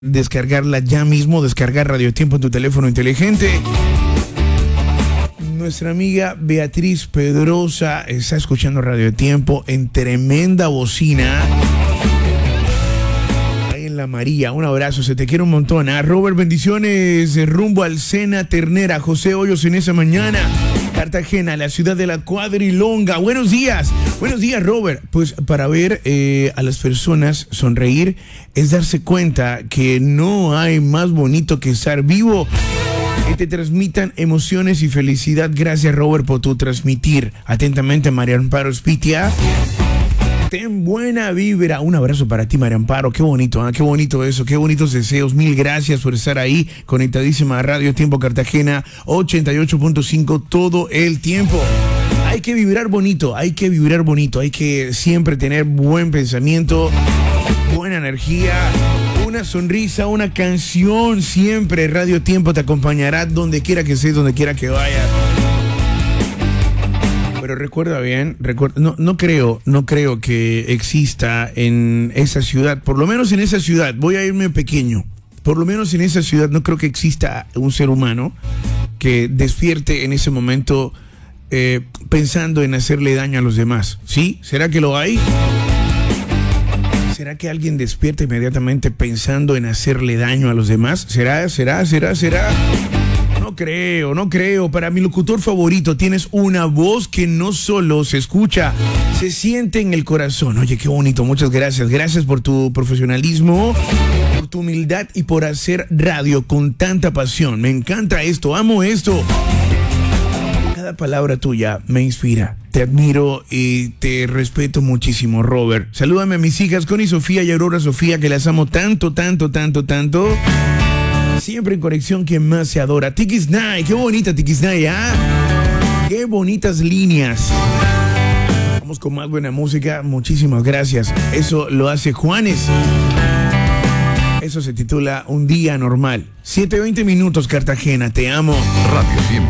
descargarla ya mismo, descargar Radio Tiempo en tu teléfono inteligente. Nuestra amiga Beatriz Pedrosa está escuchando Radio Tiempo en tremenda bocina. Ahí en La María, un abrazo, se te quiere un montón. Robert, bendiciones, rumbo al Sena Ternera, José Hoyos en esa mañana. Cartagena, la ciudad de la cuadrilonga. Buenos días, Robert. Pues para ver a las personas sonreír es darse cuenta que no hay más bonito que estar vivo. Que te transmitan emociones y felicidad. Gracias, Robert, por tu transmitir. Atentamente, María Amparo Spitia. Ten buena vibra. Un abrazo para ti, María Amparo. Qué bonito, qué bonito eso, qué bonitos deseos. Mil gracias por estar ahí, conectadísima a Radio Tiempo Cartagena 88.5 todo el tiempo. Hay que vibrar bonito, hay que siempre tener buen pensamiento, buena energía, una sonrisa, una canción. Siempre Radio Tiempo te acompañará donde quiera que estés, donde quiera que vayas. Pero recuerda bien, no creo que exista en esa ciudad, por lo menos en esa ciudad, voy a irme pequeño, por lo menos en esa ciudad no creo que exista un ser humano que despierte en ese momento pensando en hacerle daño a los demás. ¿Sí? ¿Será que lo hay? ¿Será que alguien despierta inmediatamente pensando en hacerle daño a los demás? ¿Será? No creo. Para mi locutor favorito, tienes una voz que no solo se escucha, se siente en el corazón. Oye, qué bonito, muchas gracias. Gracias por tu profesionalismo, por tu humildad y por hacer radio con tanta pasión. Me encanta esto, amo esto. Cada palabra tuya me inspira. Te admiro y te respeto muchísimo, Robert. Salúdame a mis hijas, Connie Sofía y Aurora Sofía, que las amo tanto. Siempre en conexión, quien más se adora. Tiquisnay, qué bonita Tiquisnay, qué bonitas líneas. Vamos con más buena música, muchísimas gracias. Eso lo hace Juanes. Eso se titula Un Día Normal. 7:20 Cartagena, te amo. Radio Tiempo.